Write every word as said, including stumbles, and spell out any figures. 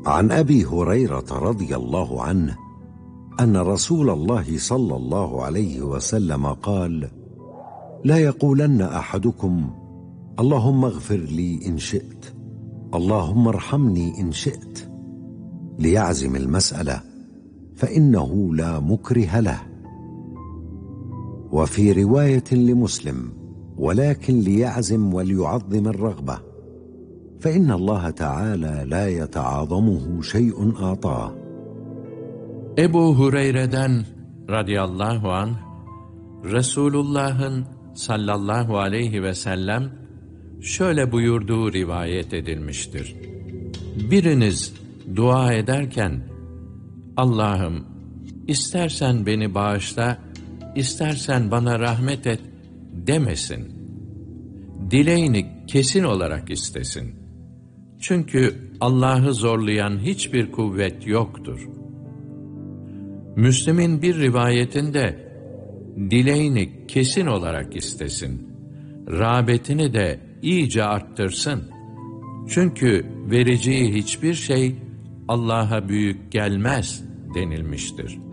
عن أبي هريرة رضي الله عنه أن رسول الله صلى الله عليه وسلم قال: لا يقولن أحدكم اللهم اغفر لي إن شئت، اللهم ارحمني إن شئت، ليعزم المسألة فإنه لا مكره له. وفي رواية لمسلم: ولكن ليعزم وليعظم الرغبة، فإن الله Teala la yeta'azamuhu şey'un a'tah. Ebu Hureyre'den radıyallahu anh, Resulullah'ın sallallahu aleyhi ve sellem şöyle buyurduğu rivayet edilmiştir. Biriniz dua ederken, Allah'ım istersen beni bağışla, istersen bana rahmet et demesin. Dileğini kesin olarak istesin. Çünkü Allah'ı zorlayan hiçbir kuvvet yoktur. Müslim'in bir rivayetinde dileğini kesin olarak istesin. Rağbetini de iyice arttırsın. Çünkü vereceği hiçbir şey Allah'a büyük gelmez denilmiştir.